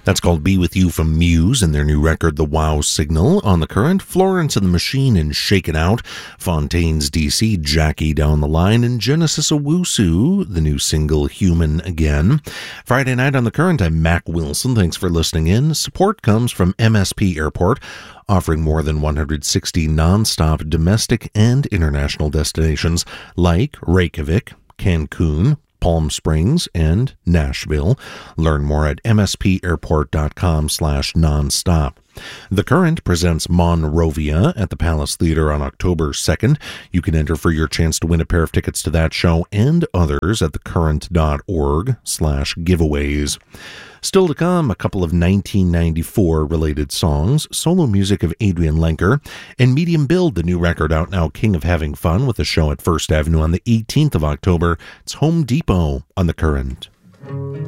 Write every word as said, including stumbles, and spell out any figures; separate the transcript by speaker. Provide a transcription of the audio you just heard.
Speaker 1: That's called Be With You from Muse and their new record, The Wow Signal. On The Current, Florence and the Machine and Shake It Out, Fontaine's D C, Jackie Down the Line, and Genesis Owusu, the new single, Human Again. Friday night on The Current, I'm Mac Wilson. Thanks for listening in. Support comes from M S P Airport, offering more than one hundred sixty non-stop domestic and international destinations like Reykjavik, Cancun, Palm Springs, and Nashville. Learn more at mspairport.com slash nonstop. The Current presents Monrovia at the Palace Theater on October second. You can enter for your chance to win a pair of tickets to that show and others at thecurrent.org slash giveaways. Still to come, a couple of nineteen ninety-four related songs, solo music of Adrian Lenker, and Medium Build, the new record out now, King of Having Fun, with a show at First Avenue on the eighteenth of October. It's Home Depot on The Current.